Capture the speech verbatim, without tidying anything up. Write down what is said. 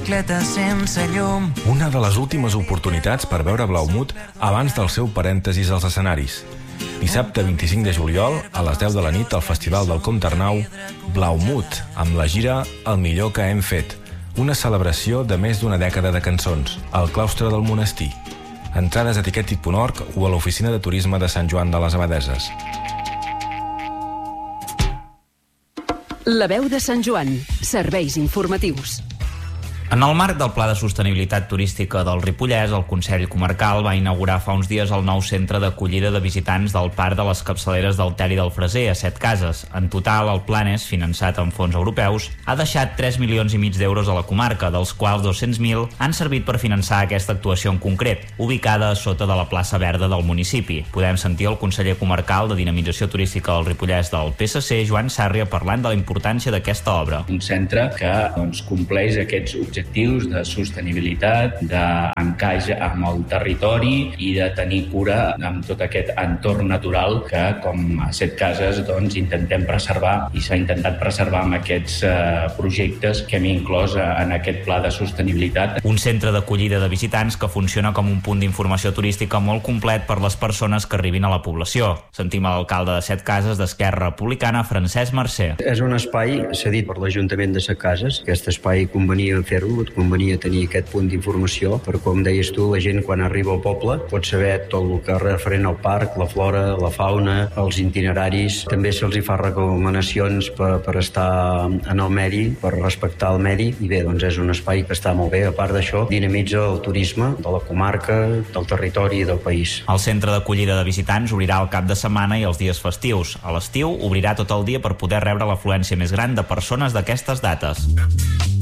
bicicleta sense llum. Una de les últimes oportunitats per veure Blaumut abans del seu parèntesis als escenaris. Dissabte vint-i-cinc de juliol, a les deu de la nit, al Festival del Comte Arnau, Blaumut, amb la gira El millor que hem fet, una celebració de més d'una dècada de cançons, al claustre del monestir. Entrades a tiquetit punt org o a l'oficina de turisme de Sant Joan de les Abadeses. La veu de Sant Joan. Serveis informatius. En el marc del Pla de Sostenibilitat Turística del Ripollès, el Consell Comarcal va inaugurar fa uns dies el nou centre d'acollida de visitants del Parc de les Capçaleres del Ter i del Freser, a Set Cases. En total, el Planes, finançat amb fons europeus, ha deixat tres milions i mig d'euros a la comarca, dels quals dos-cents mil han servit per finançar aquesta actuació en concret, ubicada a sota de la plaça Verda del municipi. Podem sentir el conseller comarcal de Dinamització Turística del Ripollès del P S C, Joan Sàrria, parlant de la importància d'aquesta obra. Un centre que doncs, compleix aquests objectius objectius de sostenibilitat, d'encaix amb el territori i de tenir cura amb tot aquest entorn natural que, com a Set Cases, doncs, intentem preservar i s'ha intentat preservar amb aquests eh, projectes que hem inclòs en aquest pla de sostenibilitat. Un centre d'acollida de visitants que funciona com un punt d'informació turística molt complet per les persones que arribin a la població. Sentim a l'alcalde de Set Cases d'Esquerra Republicana, Francesc Mercè. És un espai cedit per l'Ajuntament de Set Cases. Aquest espai convenia fer-ho, et convenia tenir aquest punt d'informació, però com deies tu, la gent quan arriba al poble pot saber tot el que és referent al parc, la flora, la fauna, els itineraris. També se'ls hi fa recomanacions per, per estar en el medi, per respectar el medi, i bé, doncs és un espai que està molt bé. A part d'això, dinamitza el turisme de la comarca, del territori i del país. El centre d'acollida de visitants obrirà el cap de setmana i els dies festius. A l'estiu obrirà tot el dia per poder rebre l'afluència més gran de persones d'aquestes dates.